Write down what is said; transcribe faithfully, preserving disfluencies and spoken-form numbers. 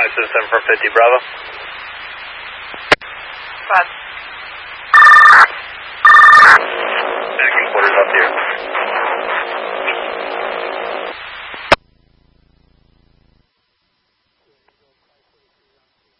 System for fifty Bravo. Five. Second quarters up here.